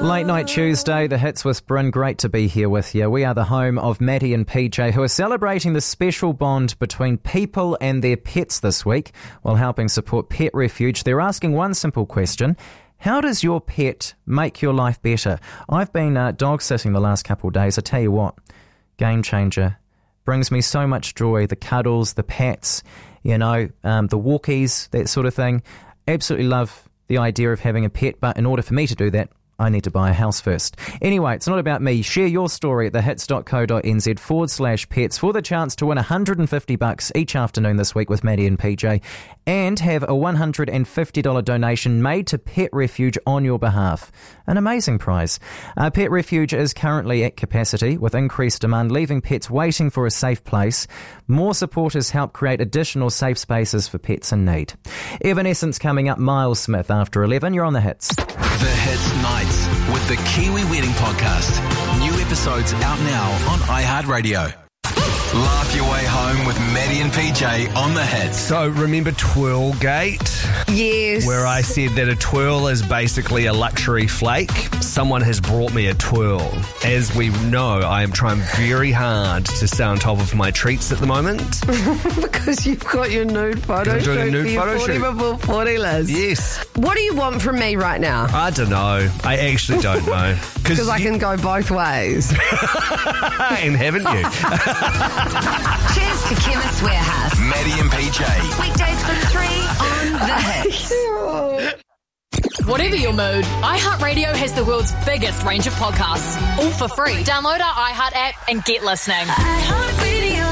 Late Night Tuesday, the hits with Bryn. Great to be here with you. We are the home of Maddie and PJ, who are celebrating the special bond between people and their pets this week while helping support Pet Refuge. They're asking one simple question: how does your pet make your life better? I've been dog sitting the last couple of days. I tell you what, game changer. Brings me so much joy. The cuddles, the pats, the walkies, that sort of thing. Absolutely love the idea of having a pet, but in order for me to do that, I need to buy a house first. Anyway, it's not about me. Share your story at thehits.co.nz/pets for the chance to win $150 each afternoon this week with Maddie and PJ, and have a $150 donation made to Pet Refuge on your behalf. An amazing prize. Pet Refuge is currently at capacity with increased demand, leaving pets waiting for a safe place. More supporters help create additional safe spaces for pets in need. Evanescence coming up, Miles Smith after 11. You're on the Hits. The Hits Nights with the Kiwi Wedding Podcast. New episodes out now on iHeartRadio. Laugh your way home with Maddie and PJ on the Hits. So remember Twirlgate? Yes. Where I said that a twirl is basically a luxury flake. Someone has brought me a twirl. As we know, I am trying very hard to stay on top of my treats at the moment. Because you've got your nude photo shoot for your 40 before 40 list. Yes. What do you want from me right now? I don't know. I actually don't know. Because I can go both ways. And haven't you? Cheers to Chemist Warehouse. Maddie and PJ. Weekdays from 3 on The Hits. Whatever your mood, iHeartRadio has the world's biggest range of podcasts, all for free. Download our iHeart app and get listening. iHeartRadio.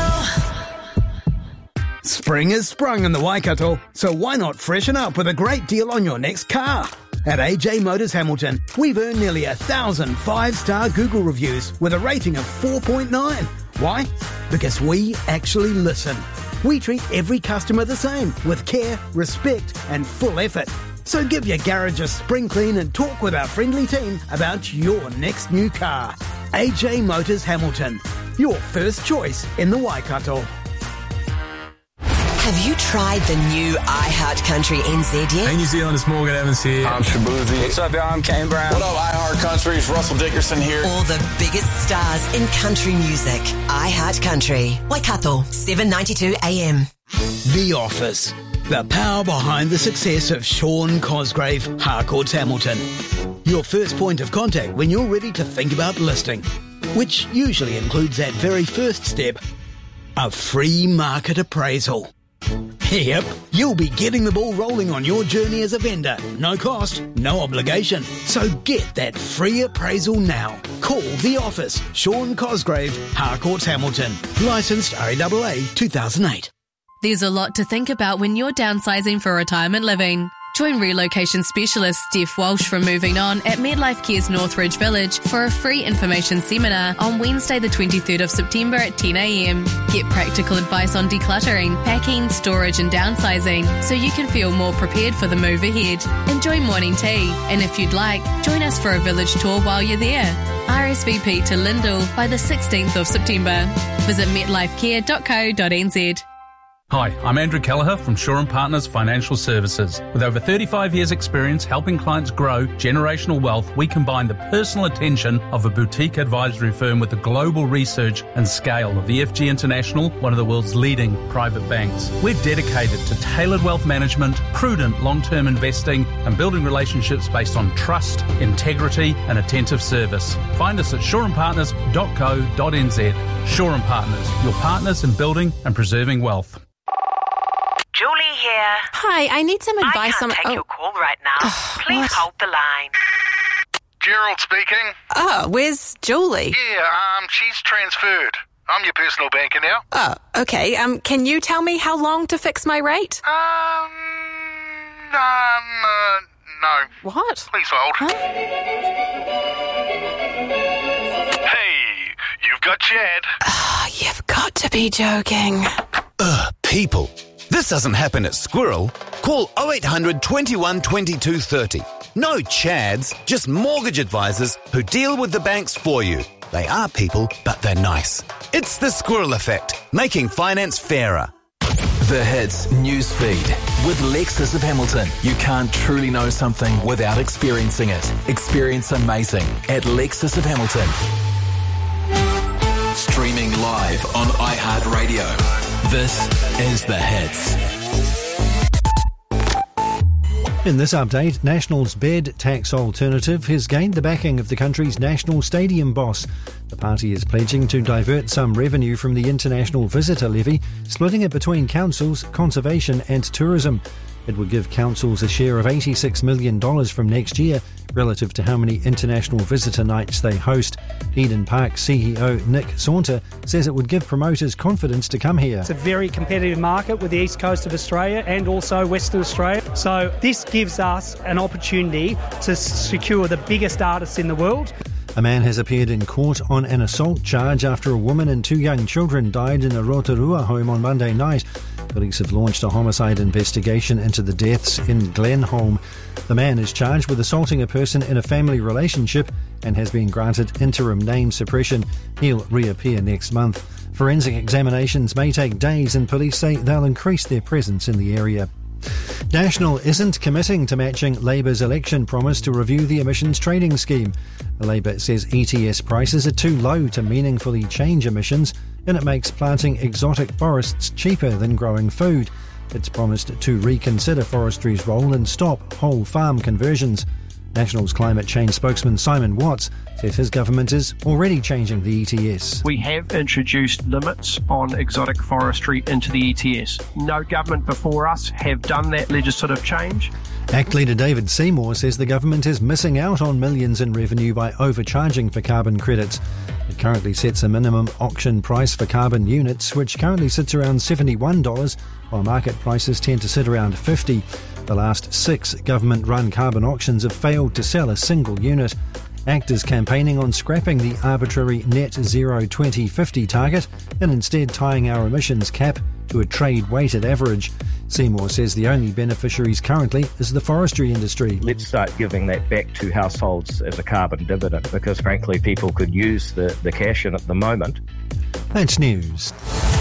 Spring is sprung in the Waikato, so why not freshen up with a great deal on your next car? At AJ Motors Hamilton, we've earned nearly 1,000 5-star Google reviews with a rating of 4.9. Why? Because we actually listen. We treat every customer the same, with care, respect and full effort. So give your garage a spring clean and talk with our friendly team about your next new car. AJ Motors Hamilton, your first choice in the Waikato. Have you tried the new iHeart Country NZ yet? Hey New Zealand, it's Morgan Evans here. I'm Shabuzi. What's up, y'all? I'm Kane Brown. What up, iHeart Country? It's Russell Dickerson here. All the biggest stars in country music. iHeart Country. Waikato, 7:92 AM. The Office. The power behind the success of Sean Cosgrave, Harcourts Hamilton. Your first point of contact when you're ready to think about listing, which usually includes that very first step, a free market appraisal. Yep, you'll be getting the ball rolling on your journey as a vendor. No cost, no obligation. So get that free appraisal now. Call The Office. Sean Cosgrave, Harcourts Hamilton. Licensed RAAA 2008. There's a lot to think about when you're downsizing for retirement living. Join relocation specialist Steph Walsh from Moving On at Medlife Care's Northridge Village for a free information seminar on Wednesday the 23rd of September at 10 a.m. Get practical advice on decluttering, packing, storage and downsizing so you can feel more prepared for the move ahead. Enjoy morning tea, and if you'd like, join us for a village tour while you're there. RSVP to Lyndall by the 16th of September. Visit metlifecare.co.nz. Hi, I'm Andrew Kelleher from Shaw & Partners Financial Services. With over 35 years' experience helping clients grow generational wealth, we combine the personal attention of a boutique advisory firm with the global research and scale of EFG International, one of the world's leading private banks. We're dedicated to tailored wealth management, prudent long-term investing, and building relationships based on trust, integrity, and attentive service. Find us at shawandpartners.co.nz. Shaw & Partners, your partners in building and preserving wealth. Julie here. Hi, I need some advice on... I can't take your call right now. Please what? hold the line. Gerald speaking. Oh, where's Julie? Yeah, she's transferred. I'm your personal banker now. Oh, okay. Can you tell me how long to fix my rate? No. What? Please hold. Huh? Hey, you've got Chad. Oh, you've got to be joking. People. This doesn't happen at Squirrel. Call 0800 21 22 30. No Chads, just mortgage advisors who deal with the banks for you. They are people, but they're nice. It's the Squirrel Effect, making finance fairer. The Hits newsfeed with Lexus of Hamilton. You can't truly know something without experiencing it. Experience amazing at Lexus of Hamilton. Streaming live on iHeartRadio. This is The Hits. In this update, National's bed tax alternative has gained the backing of the country's national stadium boss. The party is pledging to divert some revenue from the international visitor levy, splitting it between councils, conservation and tourism. It would give councils a share of $86 million from next year, relative to how many international visitor nights they host. Eden Park CEO Nick Saunter says it would give promoters confidence to come here. It's a very competitive market with the east coast of Australia and also Western Australia. So this gives us an opportunity to secure the biggest artists in the world. A man has appeared in court on an assault charge after a woman and 2 young children died in a Rotorua home on Monday night. Police have launched a homicide investigation into the deaths in Glenholm. The man is charged with assaulting a person in a family relationship and has been granted interim name suppression. He'll reappear next month. Forensic examinations may take days and police say they'll increase their presence in the area. National isn't committing to matching Labour's election promise to review the emissions trading scheme. Labour says ETS prices are too low to meaningfully change emissions, and it makes planting exotic forests cheaper than growing food. It's promised to reconsider forestry's role and stop whole farm conversions. National's climate change spokesman Simon Watts says his government is already changing the ETS. We have introduced limits on exotic forestry into the ETS. No government before us have done that legislative change. ACT leader David Seymour says the government is missing out on millions in revenue by overcharging for carbon credits. It currently sets a minimum auction price for carbon units, which currently sits around $71, while market prices tend to sit around $50. The last 6 government-run carbon auctions have failed to sell a single unit. ACT is campaigning on scrapping the arbitrary net zero 2050 target and instead tying our emissions cap to a trade-weighted average. Seymour says the only beneficiaries currently is the forestry industry. Let's start giving that back to households as a carbon dividend, because frankly people could use the cash in at the moment. That's news.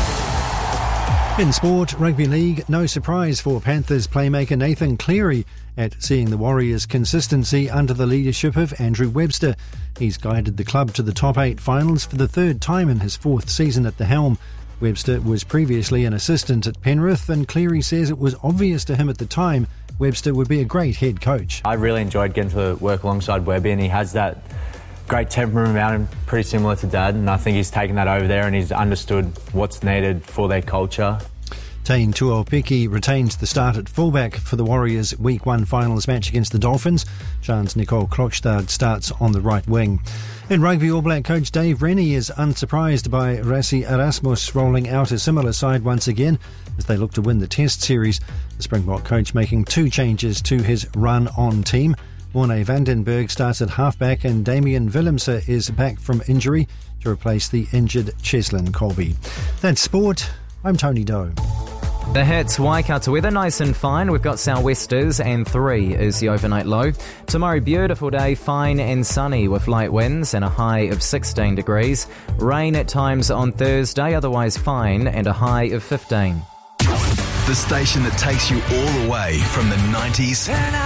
In sport, rugby league, no surprise for Panthers playmaker Nathan Cleary at seeing the Warriors' consistency under the leadership of Andrew Webster. He's guided the club to the top 8 finals for the 3rd time in his 4th season at the helm. Webster was previously an assistant at Penrith, and Cleary says it was obvious to him at the time Webster would be a great head coach. I really enjoyed getting to work alongside Webby, and he has that great temperament about him, pretty similar to Dad, and I think he's taken that over there and he's understood what's needed for their culture. Taine Tuopiki retains the start at fullback for the Warriors' Week 1 finals match against the Dolphins. Chance Nicole Krokstad starts on the right wing. In rugby, All Black coach Dave Rennie is unsurprised by Rassie Erasmus rolling out a similar side once again as they look to win the Test series. The Springbok coach making 2 changes to his run-on team. Morne Vandenberg starts at halfback and Damian Willemse is back from injury to replace the injured Cheslin Colby. That's sport. I'm Tony Doe. The Hits, Waikato weather, nice and fine. We've got sou'westers and 3 is the overnight low. Tomorrow, beautiful day, fine and sunny with light winds and a high of 16 degrees. Rain at times on Thursday, otherwise fine and a high of 15. The station that takes you all the way from the 90s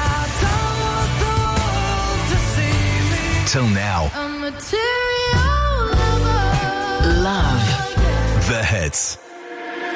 till now. Love. The Hits.